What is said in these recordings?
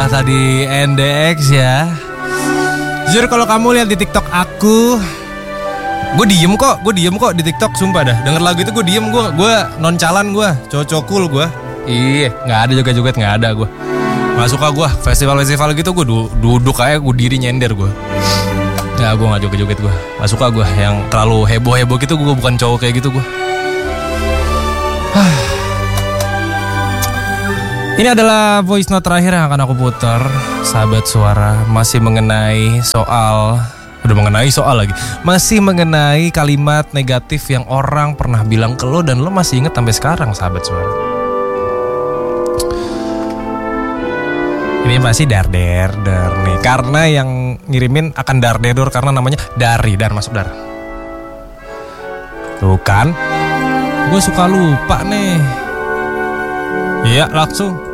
tadi NDX ya. Jujur kalau kamu lihat di TikTok aku, gue diem kok di TikTok, sumpah dah. Denger lagu itu gue diem, gue noncalan, gue cowok cool gue. Iya, nggak ada joget-joget, nggak ada gue. Nggak suka gue festival gitu, gue duduk aja, gue diri nyender gue. Nggak, gue nggak joget-joget gue. Nggak suka gue yang terlalu heboh gitu, gue bukan cowok kayak gitu gue. Ini adalah voice note terakhir yang akan aku putar, sahabat suara. Masih mengenai soal masih mengenai kalimat negatif yang orang pernah bilang ke lo dan lo masih inget sampai sekarang, sahabat suara. Ini pasti dar nih, karena yang ngirimin akan dar karena namanya Dari, masuk dar. Tuh kan, gue suka lupa nih. Iya, langsung.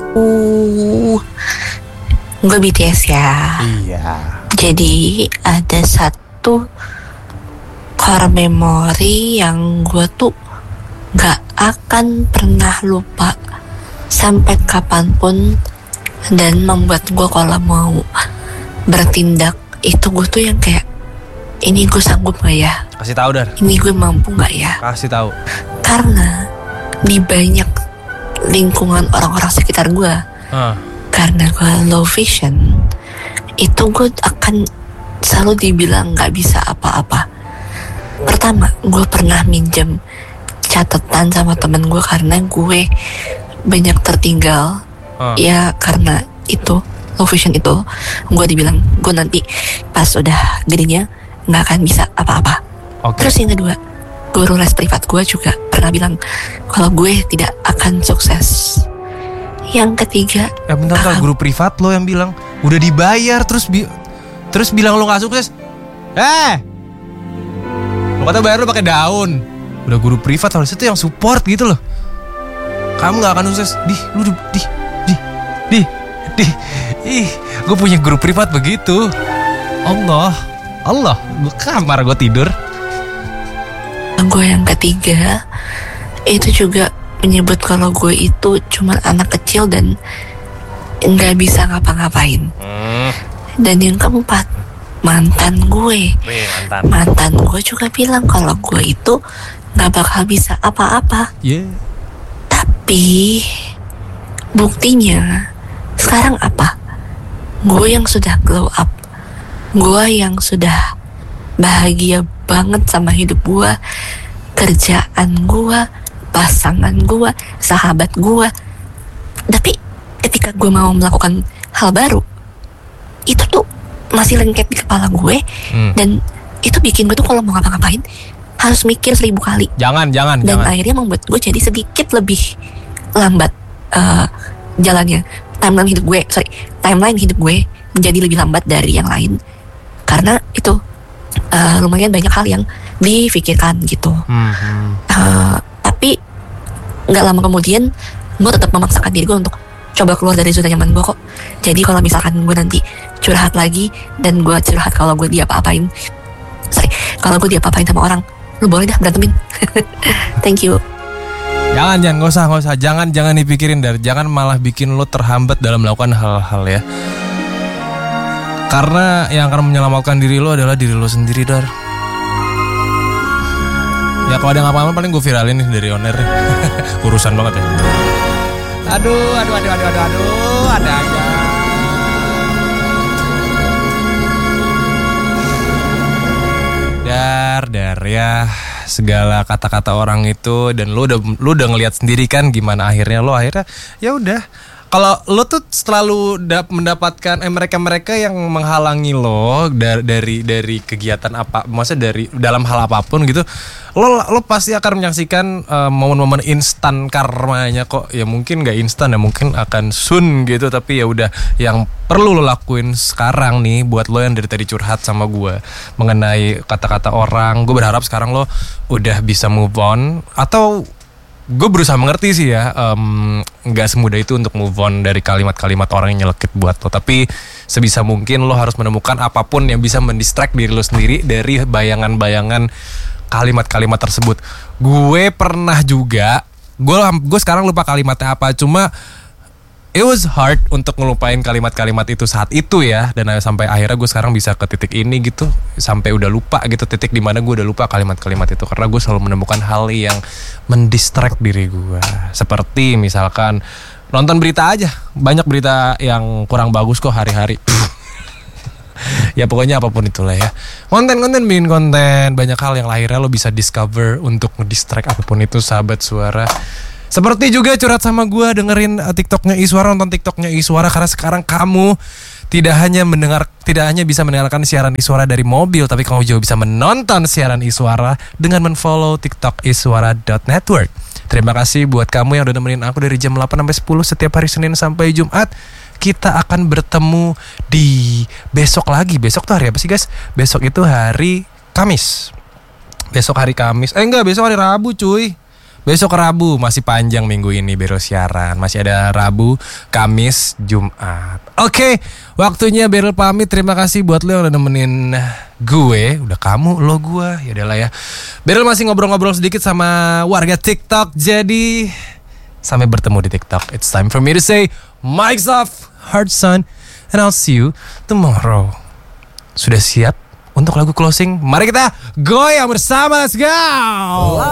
Gue BTS ya. Iya. Jadi ada satu core memory yang gue tuh gak akan pernah lupa sampai kapanpun, dan membuat gue kalau mau bertindak itu gue tuh yang kayak, ini gue sanggup gak ya? Kasih tahu dar. Ini gue mampu gak ya? Kasih tahu. Karena di banyak lingkungan orang-orang sekitar gue, karena gue low vision, itu gue akan selalu dibilang gak bisa apa-apa. Pertama, gue pernah minjem catatan sama temen gue karena gue banyak tertinggal. Ya karena itu, low vision itu, gue dibilang gue nanti pas udah gedenya gak akan bisa apa-apa. Terus yang kedua, guru les privat gue juga pernah bilang kalau gue tidak akan sukses. Yang ketiga, bentar, guru privat lo yang bilang udah dibayar terus bilang lo gak sukses. Lo kata bayar lo pakai daun. Udah guru privat, harusnya itu yang support gitu loh. Kamu gak akan sukses. Gue punya guru privat begitu. Allah, gue kamar gue tidur. Gue yang ketiga itu juga menyebut kalau gue itu cuma anak kecil dan nggak bisa ngapa-ngapain. Dan yang keempat, mantan gue juga bilang kalau gue itu nggak bakal bisa apa-apa. Tapi buktinya sekarang apa? Gue yang sudah glow up, gue yang sudah bahagia banget sama hidup gue, kerjaan gue, pasangan gue, sahabat gue. Tapi ketika gue mau melakukan hal baru, itu tuh masih lengket di kepala gue. Dan itu bikin gue tuh kalau mau ngapa-ngapain harus mikir 1000 kali. Jangan. Akhirnya membuat gue jadi sedikit lebih lambat jalannya. Timeline hidup gue menjadi lebih lambat dari yang lain. Karena itu lumayan banyak hal yang difikirkan gitu. Tapi gak lama kemudian gue tetap memaksakan diri gue untuk coba keluar dari zona nyaman gue kok. Jadi kalau misalkan gue nanti curhat lagi, dan gue curhat kalau gue diapa-apain sama orang, lu boleh dah berantemin. Thank you. Jangan, gak usah. Jangan dipikirin, Dar. Jangan malah bikin lo terhambat dalam melakukan hal-hal ya. Karena yang akan menyelamatkan diri lo adalah diri lo sendiri, Dar. Ya kalau ada apa-apa paling gue viralin nih dari on air nih. Urusan banget ya. Aduh, ada aja. Dar ya, segala kata-kata orang itu, dan lu udah ngelihat sendiri kan gimana akhirnya ya udah. Kalau lo tuh selalu mendapatkan mereka yang menghalangi lo dari kegiatan apa, maksudnya dari dalam hal apapun gitu, lo pasti akan menyaksikan momen-momen instan karmanya kok. Ya mungkin nggak instan ya, mungkin akan soon gitu, tapi ya udah, yang perlu lo lakuin sekarang nih buat lo yang dari tadi curhat sama gue mengenai kata-kata orang, gue berharap sekarang lo udah bisa move on. Atau gue berusaha mengerti sih ya, gak semudah itu untuk move on dari kalimat-kalimat orang yang nyelekit buat lo. Tapi sebisa mungkin lo harus menemukan apapun yang bisa mendistract diri lo sendiri dari bayangan-bayangan kalimat-kalimat tersebut. Gue pernah juga, gue sekarang lupa kalimatnya apa, cuma it was hard untuk ngelupain kalimat-kalimat itu saat itu ya. Dan sampai akhirnya gue sekarang bisa ke titik ini gitu. Sampai udah lupa gitu, titik dimana gue udah lupa kalimat-kalimat itu. Karena gue selalu menemukan hal yang mendistract diri gue. Seperti misalkan nonton berita aja. Banyak berita yang kurang bagus kok hari-hari. Ya pokoknya apapun itulah ya. Konten-konten bikin konten. Banyak hal yang akhirnya lo bisa discover untuk ngedistract apapun itu, sahabat suara. Seperti juga curhat sama gue, dengerin TikToknya Iswara, nonton TikToknya Iswara. Karena sekarang kamu tidak hanya bisa mendengarkan siaran Iswara dari mobil, tapi kamu juga bisa menonton siaran Iswara dengan menfollow TikTok iswara.network. Terima kasih buat kamu yang udah nemenin aku dari jam 8 sampai 10 setiap hari Senin sampai Jumat. Kita akan bertemu di besok lagi. Besok tuh hari apa sih guys? Besok itu hari Kamis. Besok hari Kamis. Besok hari Rabu cuy. Besok Rabu, masih panjang minggu ini Bero siaran. Masih ada Rabu, Kamis, Jumat. Oke, waktunya Berel pamit. Terima kasih buat lo yang udah nemenin gue. Udah kamu, lo gue. Yaudahlah ya. Berel masih ngobrol-ngobrol sedikit sama warga TikTok. Jadi, sampai bertemu di TikTok. It's time for me to say, mic's off, heart son, and I'll see you tomorrow. Sudah siap untuk lagu closing? Mari kita goyang bersama, let's go!